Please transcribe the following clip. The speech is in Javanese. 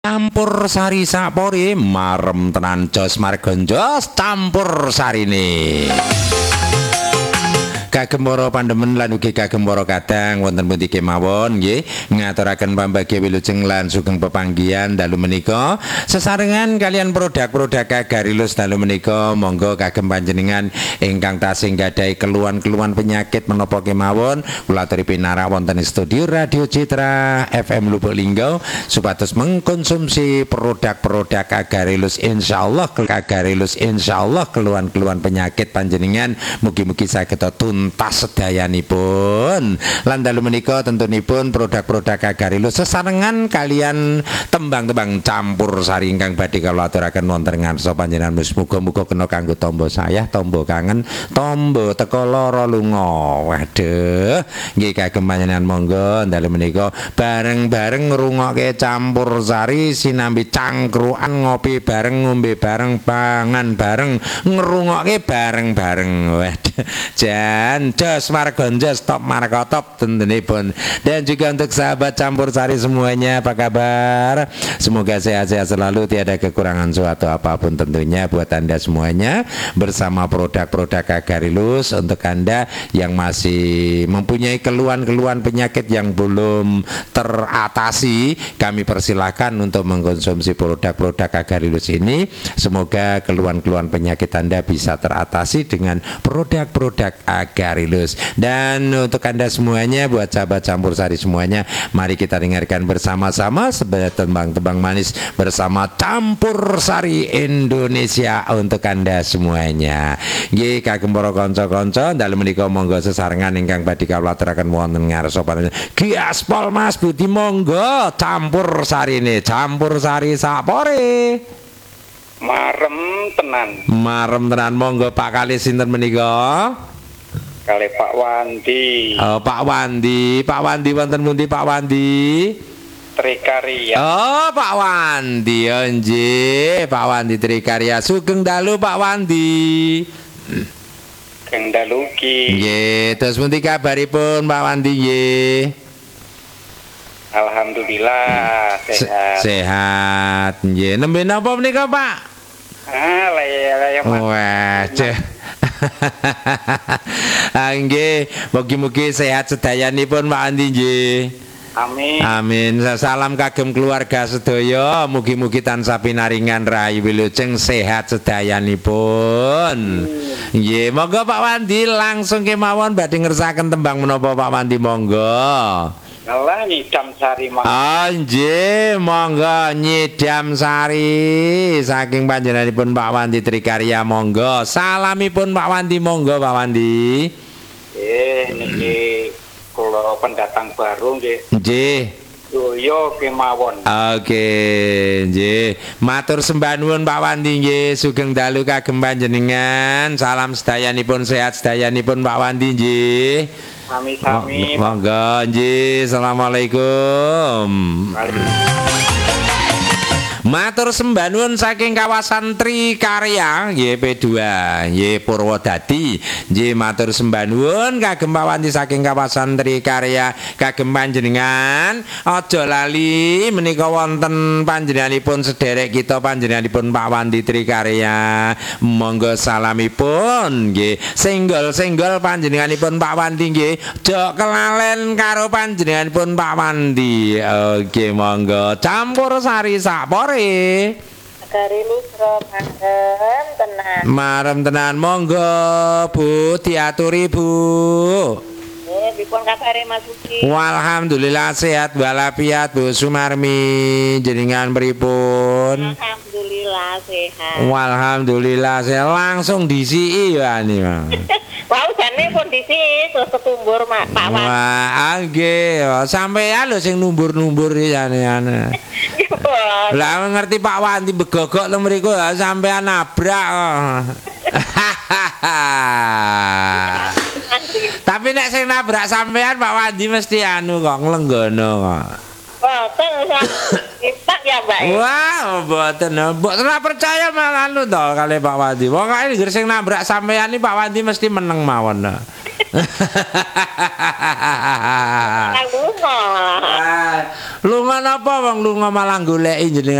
Campur sari sapore marem tenan jos margon jos campur sarine. Kagem para pandemen lan ugi kagem para kadang wonten pundi kemawon nggih ngaturaken pambagya wilujeng lan sugeng pepanggihan dalu menika sesarengan kalian produk-produk Agarilus dalu menika monggo kagem panjenengan ingkang tasih gadhahi keluhan-keluhan penyakit menapa kemawon kula aturi pinarak wonten studio Radio Citra FM Lubuk Linggau supados mengkonsumsi produk-produk Agarilus insyaallah keluhan-keluhan penyakit panjenengan mugi-mugi saged tuntas sedayanipun lan dalu menika tentunipun produk-produk Agarilus sesarengan kalian tembang-tembang campur sari ingkang badhe kula aturaken wonten ngarsa panjenengan muga-muga kena kanggo tombo sayah, tombo kangen, tombo teka lara lunga. Waduh, nggih kagem panjenengan monggo dalu menika bareng-bareng ngrungokke campur sari sinambi cangkruan ngopi bareng ngombe bareng pangan bareng ngrungokke bareng-bareng. Waduh, jan jos margon jos top markotop tentunipun. Dan juga untuk sahabat campur sari semuanya apa kabar? Semoga sehat-sehat selalu tiada kekurangan suatu apapun tentunya buat Anda semuanya bersama produk-produk Agarilus untuk Anda yang masih mempunyai keluhan-keluhan penyakit yang belum teratasi kami persilahkan untuk mengkonsumsi produk-produk Agarilus ini. Semoga keluhan-keluhan penyakit Anda bisa teratasi dengan produk-produk Agarilus. Dan untuk Anda semuanya buat sahabat campur sari semuanya mari kita dengarkan bersama-sama sebagai tembang-tembang manis bersama Campur Sari Indonesia untuk Anda semuanya. Nggih kagem para kanca-kanca dalem menika monggo sesarengan ingkang badhe kula aturaken wonten ngarsa panjenengan. Gaspol Mas Budi monggo campur sarine, campur sari sapore. Marem tenan monggo Pak kali sinten menika? Kali Pak Wandi. Oh, Pak Wandi wonten pundi Pak Wandi? Trikarya. Oh, Pak Wandi, nggih, Pak Wandi Trikarya. Sugeng dalu Pak Wandi. Sugeng dalu ki. Nggih, terus pundi kabaripun Pak Wandi nggih? Alhamdulillah sehat. Sehat, nggih. Nembe napa menika, Pak? Laya waduh. Nggih, mugi-mugi sehat sedayanipun Pak Andi nggih. Amin. Amin. Salam kagem keluarga sedaya, mugi-mugi tansah pinaringan rahayu wilujeng sehat sedayanipun. Nggih, monggo Pak Wandi langsung kemawon badhe ngersaken tembang menapa Pak Wandi monggo. Ngalah nyidam sari monggo. Nggih, monggo nyidam sari saking panjenenganipun Pak Wandi Trikarya monggo. Salamipun Pak Wandi monggo Pak Wandi. Niki kula pendatang baru nggih. Nggih. Yo kemawon. Oke, nggih. Matur sembah nuwun Pak Wandi nggih, sugeng dalu kagem panjenengan. Salam sedayanipun sehat sedayanipun Pak Wandi nggih. Sami-sami. Monggo nggih. Assalamualaikum. Matur sembah nuwun saking kawasan Trikarya nggih P2 nggih Purwodadi nggih matur sembah nuwun kagem Pak Wandi saking kawasan Trikarya kagem panjenengan aja lali menika wonten panjenenganipun sederek kita panjenenganipun Pak Wandi Trikarya monggo salamipun nggih senggol-senggol panjenenganipun Pak Wandi nggih aja kelalen karo panjenenganipun Pak Wandi. Oke monggo campur sari sapore Agarilus marem tenan. Marem tenan monggo Bu diaturi Bu. Dipun kabare Mas Uki. Alhamdulillah sehat walafiat Bu Sumarmi jenengan pripun? Alhamdulillah sehat. Alhamdulillah sehat langsung disiki ya ani. Wah jane pun disi terus ketumbur Pak Wan. Wah nggih sampeyan lho sing numbur-numbur jane. Lah ngerti Pak Wandi begogok lho mriku sampean nabrak. Tapi nek sing nabrak sampean Pak Wandi mesti anu kok nglenggono kok. Boten ipak ya Mbak. Wah, boten. Mboten percaya malah anu to kali Pak Wandi. Wong kaya sing nabrak sampean iki Pak Wandi mesti meneng mawon. Nang lunga. Lunga napa wong lunga malah goleki jenengan